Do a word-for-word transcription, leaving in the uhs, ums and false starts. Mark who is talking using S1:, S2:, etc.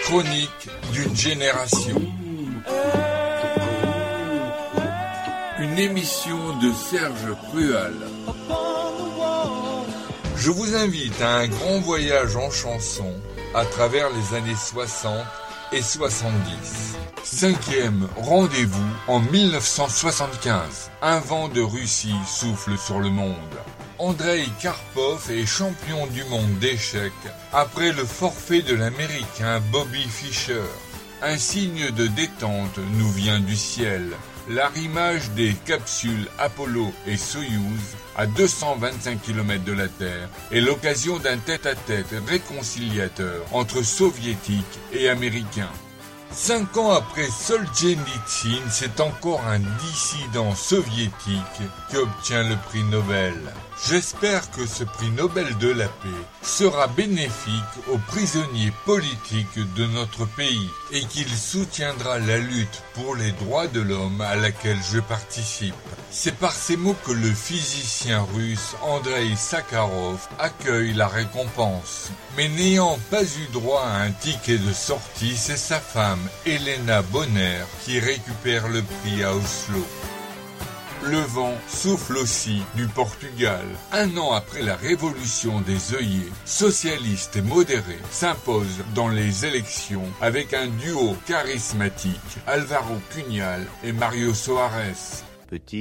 S1: Chronique d'une génération. Une émission de Serge Crual. Je vous invite à un grand voyage en chanson à travers les années soixante et soixante-dix. Cinquième rendez-vous en mille neuf cent soixante-quinze. Un vent de Russie souffle sur le monde. Andrei Karpov est champion du monde d'échecs après le forfait de l'Américain Bobby Fischer. Un signe de détente nous vient du ciel. L'arrimage des capsules Apollo et Soyouz à deux cent vingt-cinq kilomètres de la Terre est l'occasion d'un tête-à-tête réconciliateur entre soviétiques et américains. Cinq ans après Solzhenitsyn, c'est encore un dissident soviétique qui obtient le prix Nobel. J'espère que ce prix Nobel de la paix sera bénéfique aux prisonniers politiques de notre pays et qu'il soutiendra la lutte pour les droits de l'homme à laquelle je participe. C'est par ces mots que le physicien russe Andrei Sakharov accueille la récompense. Mais n'ayant pas eu droit à un ticket de sortie, c'est sa femme, Helena Bonner, qui récupère le prix à Oslo. Le vent souffle aussi du Portugal. Un an après la révolution des œillets, socialistes et modérés s'imposent dans les élections avec un duo charismatique, Álvaro Cunhal et Mário Soares.
S2: Petit